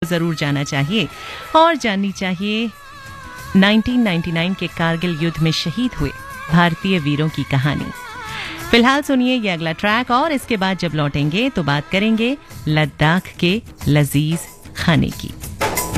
जरूर जाना चाहिए और जाननी चाहिए 1999 के कारगिल युद्ध में शहीद हुए भारतीय वीरों की कहानी। फिलहाल सुनिए ये अगला ट्रैक और इसके बाद जब लौटेंगे तो बात करेंगे लद्दाख के लजीज खाने की।